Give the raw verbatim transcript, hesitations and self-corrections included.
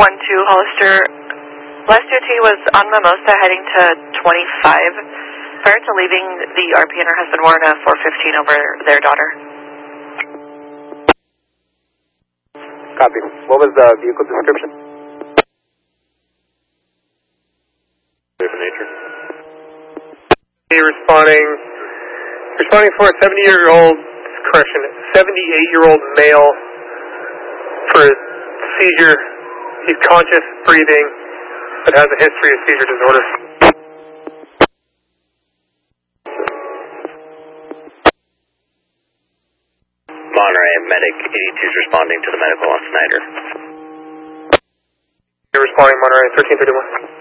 one two Hollister. Last O T was on Mimosa heading to twenty-five. Prior to leaving, the R P and her husband were in a four fifteen over their daughter. Copy. What was the vehicle description? Safe nature. Responding, responding for a seventy-year-old, correction, seventy-eight-year-old male for a seizure. He's conscious, breathing, but has a history of seizure disorder. Monterey Medic eighty-two is responding to the medical on Snyder. You're responding, Monterey thirteen thirty-one.